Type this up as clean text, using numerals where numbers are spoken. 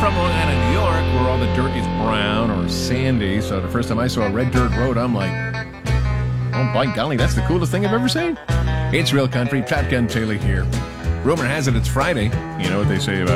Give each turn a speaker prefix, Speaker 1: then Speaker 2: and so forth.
Speaker 1: from Long Island, New York, where all the dirt is brown or sandy. So the first time I saw a red dirt road, I'm like, oh, by golly, that's the coolest thing I've ever seen. It's Real Country. Shotgun Taylor here. Rumor has it it's Friday. You know what they say about